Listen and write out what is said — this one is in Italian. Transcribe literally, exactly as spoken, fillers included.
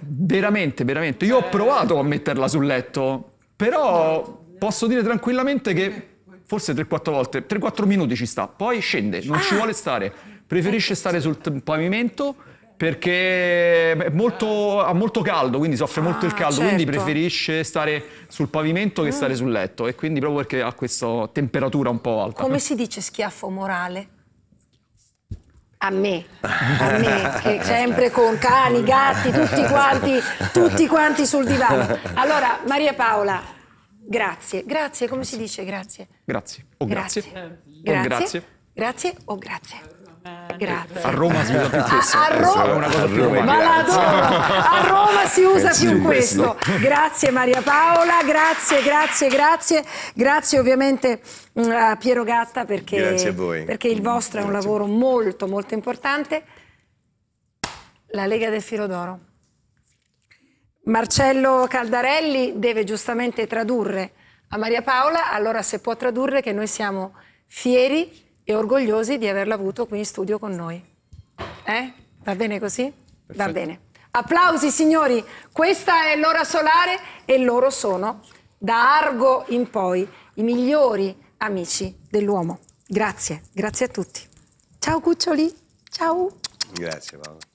veramente, veramente. Io ho provato a metterla sul letto, però posso dire tranquillamente che forse tre quattro volte, tre quattro minuti ci sta, poi scende, non ci vuole stare, preferisce stare sul t- pavimento perché è molto, ha molto caldo, quindi soffre molto il Ah, caldo, quindi certo. preferisce stare sul pavimento che stare sul letto, e quindi proprio perché ha questa temperatura un po' alta. Come si dice schiaffo morale? A me, a me, che sempre con cani, gatti, tutti quanti, tutti quanti sul divano. Allora, Maria Paola, grazie. Grazie, come si dice grazie? Grazie. O grazie. Grazie. O grazie. Grazie o grazie. Grazie. A Roma si usa più questo. A, a Roma, è una cosa più Roma, ma l'adoro. A Roma si usa Sì, più questo. Grazie Maria Paola, grazie, grazie, grazie. Grazie ovviamente mh, a Piero Gatta perché, Grazie a voi. perché il vostro è un Grazie. lavoro molto molto importante. La Lega del Filo d'Oro. Marcello Caldarelli deve giustamente tradurre a Maria Paola, allora se può tradurre che noi siamo fieri e orgogliosi di averla avuto qui in studio con noi. Eh? Va bene così? Va bene. Applausi signori, questa è l'ora solare e loro sono, da Argo in poi, i migliori amici dell'uomo. Grazie, grazie a tutti. Ciao cuccioli, ciao. Grazie Paola.